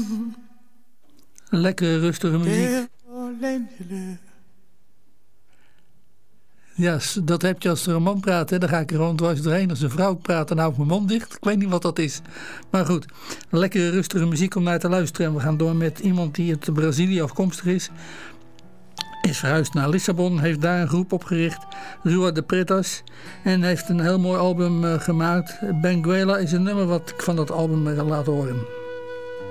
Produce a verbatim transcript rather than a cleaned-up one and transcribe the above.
Lekkere, rustige muziek. Ja, dat heb je als er een man praat. Hè? Dan ga ik er gewoon dwars doorheen. Als een vrouw praat, dan hou ik mijn mond dicht. Ik weet niet wat dat is. Maar goed, lekkere, rustige muziek om naar te luisteren. En we gaan door met iemand die uit Brazilië afkomstig is. Is verhuisd naar Lissabon. Heeft daar een groep opgericht. Rua de Pretas. En heeft een heel mooi album uh, gemaakt. Benguela is een nummer wat ik van dat album ga laten horen.